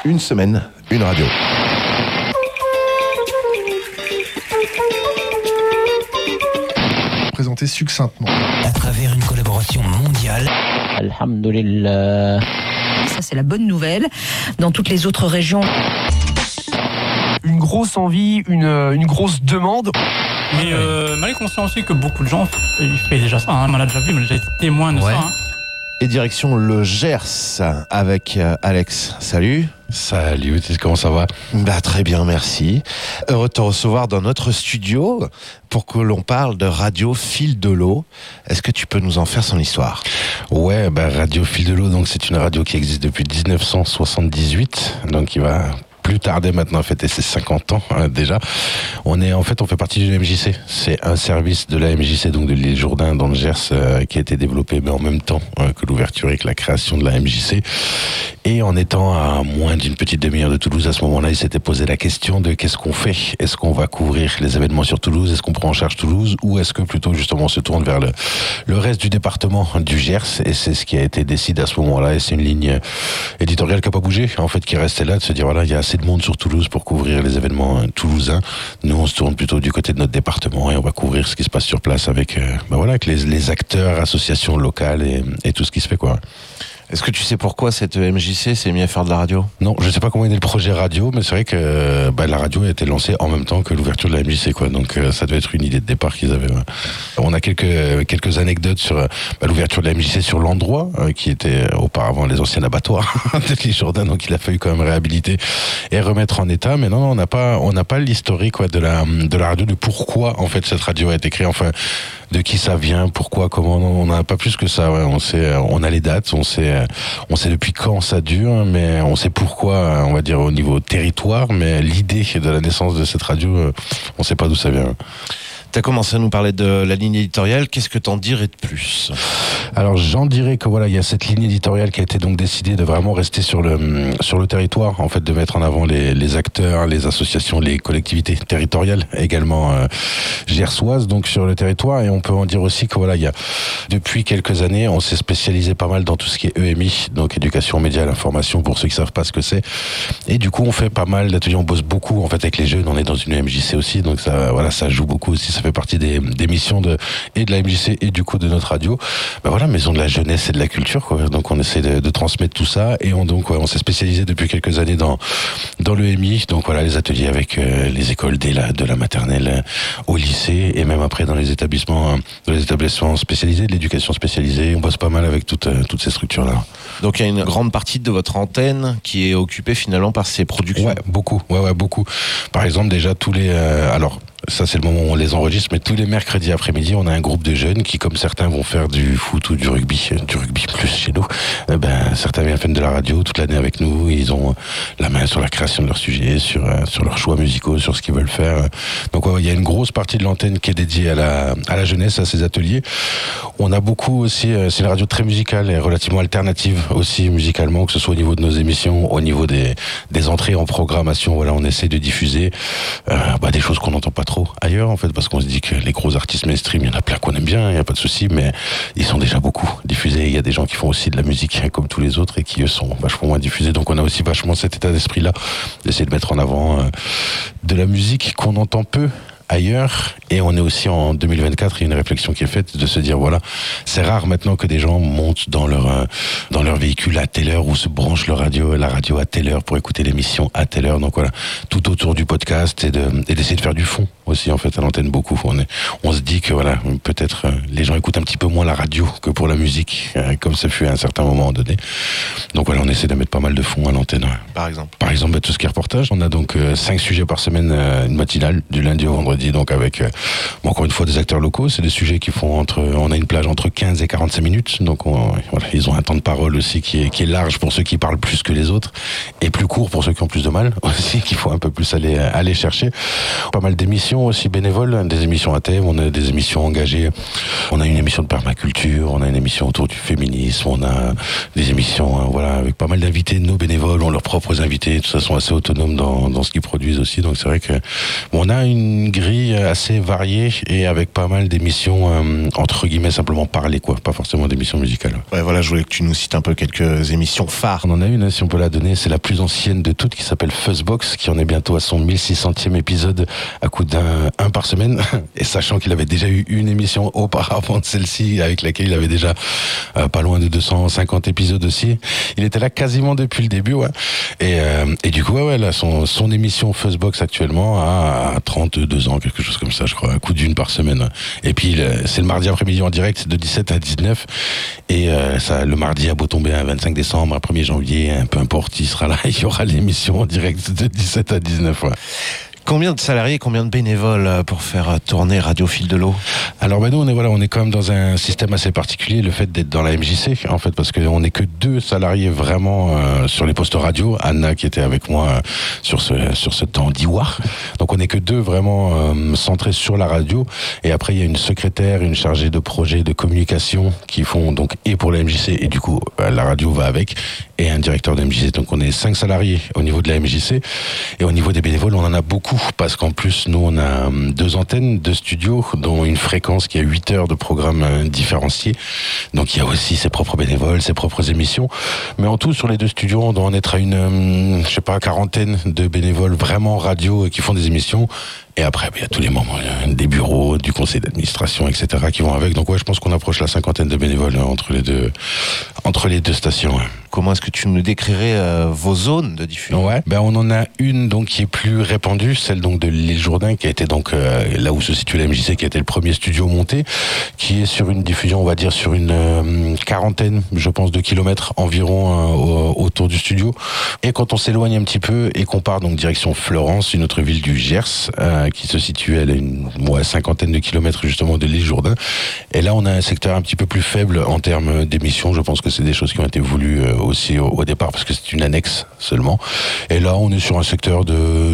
Une semaine, une radio. Présenter succinctement. À travers une collaboration mondiale. Alhamdulillah. Ça, c'est la bonne nouvelle. Dans toutes les autres régions. Une grosse envie, une grosse demande. Mais mal conscient aussi que beaucoup de gens ils font déjà ça. On l'a déjà vu, on a déjà été témoin de ça. Et direction le Gers avec Alex. Salut. Salut, comment ça va ? Très bien, merci. Heureux de te recevoir dans notre studio pour que l'on parle de Radio Fil de l'eau. Est-ce que tu peux nous en faire son histoire ? Ouais, Radio Fil de l'eau, donc c'est une radio qui existe depuis 1978, donc il va plus tarder maintenant à fêter ses 50 ans déjà. On fait partie d'une MJC. C'est un service de la MJC, donc de l'île Jourdain dans le Gers, qui a été développé mais en même temps que l'ouverture et que la création de la MJC. Et en étant à moins d'une petite demi-heure de Toulouse, à ce moment-là, il s'était posé la question de qu'est-ce qu'on fait ? Est-ce qu'on va couvrir les événements sur Toulouse ? Est-ce qu'on prend en charge Toulouse ? Ou est-ce que plutôt justement on se tourne vers le reste du département du Gers ? Et c'est ce qui a été décidé à ce moment-là. Et c'est une ligne éditoriale qui n'a pas bougé, en fait, qui restait là, de se dire voilà, il y a assez de monde sur Toulouse pour couvrir les événements toulousains. Nous, on se tourne plutôt du côté de notre département et on va couvrir ce qui se passe sur place avec les acteurs, associations locales et tout ce qui se fait, quoi. Est-ce que tu sais pourquoi cette MJC s'est mis à faire de la radio ? Non, je sais pas comment est né le projet radio, mais c'est vrai que la radio a été lancée en même temps que l'ouverture de la MJC, quoi. Donc ça devait être une idée de départ qu'ils avaient. On a quelques anecdotes sur l'ouverture de la MJC sur l'endroit qui était auparavant les anciens abattoirs de l'île Jourdain, donc il a fallu quand même réhabiliter et remettre en état. Mais non, on n'a pas l'historique de la radio, de pourquoi en fait cette radio a été créée. Enfin, de qui ça vient, pourquoi, comment, on n'a pas plus que ça. Ouais. On a les dates, on sait depuis quand ça dure, mais on sait pourquoi, on va dire au niveau territoire, mais l'idée de la naissance de cette radio, on sait pas d'où ça vient. Tu as commencé à nous parler de la ligne éditoriale, qu'est-ce que t'en dirais de plus ? Alors j'en dirais que il y a cette ligne éditoriale qui a été donc décidée de vraiment rester sur le territoire, en fait, de mettre en avant les acteurs, les associations, les collectivités territoriales également gersoises, donc sur le territoire. Et on peut en dire aussi que il y a depuis quelques années, on s'est spécialisé pas mal dans tout ce qui est EMI, donc éducation média, l'information, pour ceux qui savent pas ce que c'est. Et du coup, on fait pas mal d'ateliers, on bosse beaucoup en fait avec les jeunes. On est dans une MJC aussi, donc ça joue beaucoup aussi. Ça fait partie des missions de la MJC et du coup de notre radio. Maison de la jeunesse et de la culture, quoi. Donc on essaie de transmettre tout ça et on s'est spécialisé depuis quelques années dans l'EMI. Donc les ateliers avec les écoles de la maternelle au lycée et même après dans les établissements spécialisés, de l'éducation spécialisée. On bosse pas mal avec toutes ces structures-là. Donc il y a une grande partie de votre antenne qui est occupée finalement par ces productions. Ouais, beaucoup. Beaucoup. Par exemple, déjà tous les ça c'est le moment où on les enregistre, mais tous les mercredis après-midi, on a un groupe de jeunes qui, comme certains vont faire du foot ou du rugby plus chez nous, certains viennent faire de la radio toute l'année avec nous, ils ont la main sur la création de leur sujet, sur leurs choix musicaux, sur ce qu'ils veulent faire. Donc il y a une grosse partie de l'antenne qui est dédiée à la jeunesse, à ces ateliers. On a beaucoup aussi, c'est une radio très musicale et relativement alternative aussi musicalement, que ce soit au niveau de nos émissions, au niveau des entrées en programmation. On essaie de diffuser des choses qu'on n'entend pas trop ailleurs, en fait, parce qu'on se dit que les gros artistes mainstream, il y en a plein qu'on aime bien, il n'y a pas de souci, mais ils sont déjà beaucoup diffusés. Il y a des gens qui font aussi de la musique comme tous les autres et qui eux sont vachement moins diffusés. Donc on a aussi vachement cet état d'esprit-là, d'essayer de mettre en avant de la musique qu'on entend peu ailleurs. Et on est aussi en 2024, il y a une réflexion qui est faite de se dire c'est rare maintenant que des gens montent dans leur véhicule à telle heure ou se branchent la radio à telle heure pour écouter l'émission à telle heure. Donc tout autour du podcast et d'essayer de faire du fond aussi, en fait, à l'antenne beaucoup. On se dit que peut-être les gens écoutent un petit peu moins la radio que pour la musique, comme ça fut à un certain moment donné. Donc on essaie de mettre pas mal de fond à l'antenne. Par exemple, tout ce qui est reportage. On a donc 5 sujets par semaine, une matinale du lundi au vendredi, donc avec encore une fois des acteurs locaux. C'est des sujets qui font on a une plage entre 15 et 45 minutes, donc ils ont un temps de parole aussi qui est large pour ceux qui parlent plus que les autres et plus court pour ceux qui ont plus de mal aussi, qu'il faut un peu plus aller chercher. Pas mal d'émissions aussi bénévoles, des émissions à thème, on a des émissions engagées, on a une émission de permaculture, on a une émission autour du féminisme, on a des émissions avec pas mal d'invités, nos bénévoles ont leurs propres invités, tout ça sont assez autonomes dans ce qu'ils produisent aussi. Donc c'est vrai que on a une grille assez variée et avec pas mal d'émissions entre guillemets simplement parlées, quoi, pas forcément d'émissions musicales. Ouais, voilà, je voulais que tu nous cites un peu quelques émissions phares. On en a une, si on peut la donner, c'est la plus ancienne de toutes, qui s'appelle Fuzzbox, qui en est bientôt à son 1600e épisode, à coup d'un par semaine, et sachant qu'il avait déjà eu une émission auparavant de celle-ci, avec laquelle il avait déjà pas loin de 250 épisodes aussi. Il était là quasiment depuis le début, ouais. Et du coup, là, son émission Fuzzbox actuellement a 32 ans, quelque chose comme ça, je crois, à coup d'une par semaine. Et puis, c'est le mardi après-midi en direct, c'est de 17 à 19, et ça, le mardi a beau tomber un 25 décembre, un 1er janvier, peu importe, il sera là, il y aura l'émission en direct de 17 à 19, ouais. Combien de salariés, combien de bénévoles pour faire tourner Radio Fil de l'eau? Alors nous on est quand même dans un système assez particulier, le fait d'être dans la MJC en fait, parce qu'on n'est que 2 salariés vraiment sur les postes radio. Anna qui était avec moi sur ce temps d'Iwar. Donc on n'est que 2 vraiment centrés sur la radio, et après il y a une secrétaire, une chargée de projet de communication qui font donc et pour la MJC, et du coup la radio va avec, et un directeur de MJC. Donc on est 5 salariés au niveau de la MJC, et au niveau des bénévoles on en a beaucoup, parce qu'en plus nous on a 2 antennes, 2 studios, dont une fréquence qui a 8 heures de programmes différenciés. Donc il y a aussi ses propres bénévoles, ses propres émissions, mais en tout sur les 2 studios on doit en être à une quarantaine de bénévoles vraiment radio qui font des émissions. Et après, il y a tous les membres des bureaux, du conseil d'administration, etc. qui vont avec. Donc ouais, je pense qu'on approche la 50aine de bénévoles entre les deux stations. Ouais. Comment est-ce que tu nous décrirais vos zones de diffusion? Ouais, on en a une donc qui est plus répandue, celle donc de l'île Jourdain, qui a été donc là où se situe la MJC, qui a été le premier studio monté, qui est sur une diffusion, on va dire sur une quarantaine, je pense, de kilomètres environ autour du studio. Et quand on s'éloigne un petit peu et qu'on part donc direction Florence, une autre ville du Gers, qui se situe à une cinquantaine de kilomètres justement de l'île Jourdain. Et là, on a un secteur un petit peu plus faible en termes d'émissions. Je pense que c'est des choses qui ont été voulues aussi au départ, parce que c'est une annexe seulement. Et là, on est sur un secteur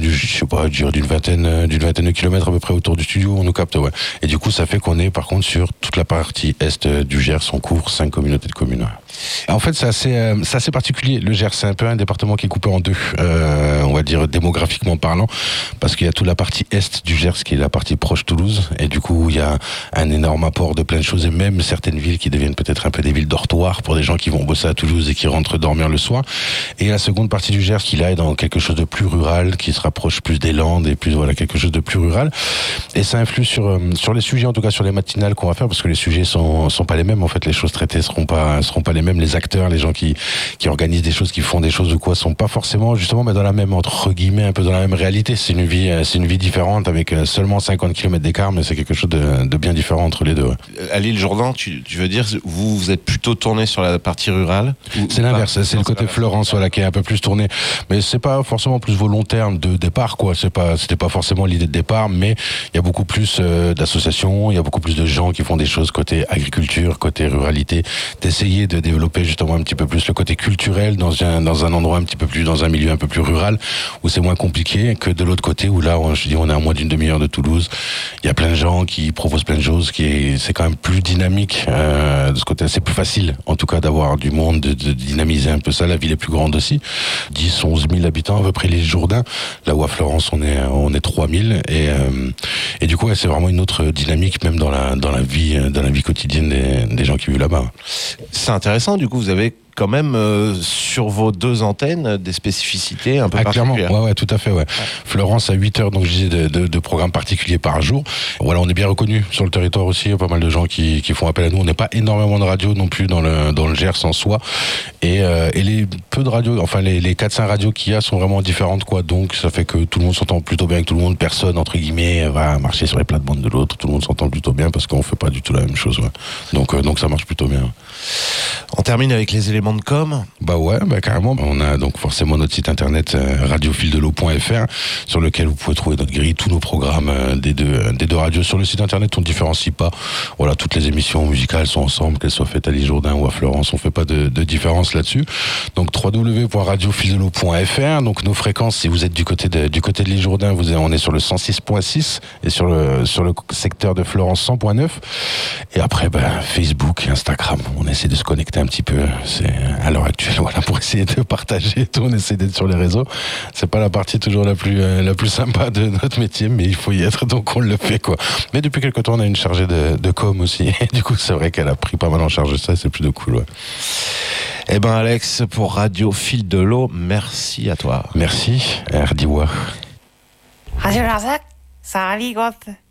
d'une vingtaine de kilomètres à peu près autour du studio. On nous capte, ouais. Et du coup, ça fait qu'on est par contre sur toute la partie est du Gers. On couvre 5 communautés de communes. Ouais. En fait, c'est assez particulier. Le Gers, c'est un peu un département qui est coupé en 2, on va dire démographiquement parlant, parce qu'il y a toute la partie est du Gers qui est la partie proche Toulouse, et du coup il y a un énorme apport de plein de choses, et même certaines villes qui deviennent peut-être un peu des villes dortoirs pour des gens qui vont bosser à Toulouse et qui rentrent dormir le soir. Et la seconde partie du Gers qui là est dans quelque chose de plus rural, qui se rapproche plus des Landes, et plus voilà, quelque chose de plus rural. Et ça influe sur les sujets, en tout cas sur les matinales qu'on va faire, parce que les sujets sont pas les mêmes en fait, les choses traitées seront pas les mêmes, les acteurs, les gens qui organisent des choses, qui font des choses ou quoi, sont pas forcément justement dans la même, entre guillemets, un peu dans la même réalité. C'est une vie différente, avec seulement 50 km d'écart, mais c'est quelque chose de bien différent entre les deux. Ouais. À l'île Jourdain, tu veux dire, vous êtes plutôt tourné sur la partie rurale? C'est l'inverse, c'est le côté Florence, voilà, qui est un peu plus tourné. Mais c'est pas forcément plus volontaire de départ, quoi. C'était pas forcément l'idée de départ, mais il y a beaucoup plus d'associations, il y a beaucoup plus de gens qui font des choses côté agriculture, côté ruralité, d'essayer de développer justement un petit peu plus le côté culturel dans un endroit un petit peu plus, dans un milieu un peu plus rural, où c'est moins compliqué que de l'autre côté, où là, je dis, on est à moins d'une demi-heure de Toulouse. Il y a plein de gens qui proposent plein de choses, c'est quand même plus dynamique de ce côté. C'est plus facile, en tout cas, d'avoir du monde, de dynamiser un peu ça. La ville est plus grande aussi, 10, 11 000 habitants à peu près, l'île Jourdain. Là où à Florence on est 3 000, et du coup, ouais, c'est vraiment une autre dynamique, même dans la vie quotidienne des gens qui vivent là-bas. C'est intéressant. Du coup, vous avez quand même sur vos 2 antennes des spécificités un peu particulières. Ouais, tout à fait. Ouais. Florence a 8 heures, donc je disais, de programmes particuliers par jour. Voilà, on est bien reconnu sur le territoire aussi. Il y a pas mal de gens qui font appel à nous. On n'est pas énormément de radios non plus dans le Gers en soi, et les peu de radios, enfin les 4-5 radios qu'il y a sont vraiment différentes, quoi. Donc ça fait que tout le monde s'entend plutôt bien avec tout le monde. Personne entre guillemets va marcher sur les plates-bandes de l'autre. Tout le monde s'entend plutôt bien, parce qu'on fait pas du tout la même chose. Ouais. Donc ça marche plutôt bien. On termine avec les éléments de com. Carrément. On a donc forcément notre site internet radiofildelot.fr, sur lequel vous pouvez trouver notre grille, tous nos programmes des deux radios. Sur le site internet, on ne différencie pas. Voilà, toutes les émissions musicales sont ensemble, qu'elles soient faites à l'île Jourdain ou à Florence. On fait pas de différence là-dessus. Donc www.radiofildelot.fr. Donc nos fréquences, si vous êtes du côté de l'île Jourdain, on est sur le 106.6, et sur le secteur de Florence 100.9. Et après, Facebook, Instagram, on essaie de se connecter un petit peu. à l'heure actuelle, voilà, pour essayer de partager tout, on essaie d'être sur les réseaux. C'est pas la partie toujours la plus sympa de notre métier, mais il faut y être, donc on le fait, quoi. Mais depuis quelque temps, on a une chargée de com aussi. Et du coup, c'est vrai qu'elle a pris pas mal en charge ça, c'est plutôt cool, ouais. Eh ben, Alex, pour Radio Fil de l'eau, merci à toi. Merci, Erdiwa. Radio Larzac, ça arrive,